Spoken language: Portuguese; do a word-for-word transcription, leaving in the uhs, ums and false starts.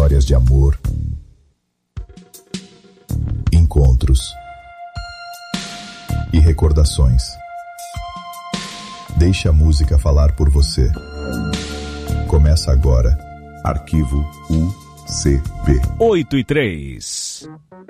histórias de amor, encontros e recordações. Deixe a música falar por você. Começa agora, Arquivo U C P. oito e três.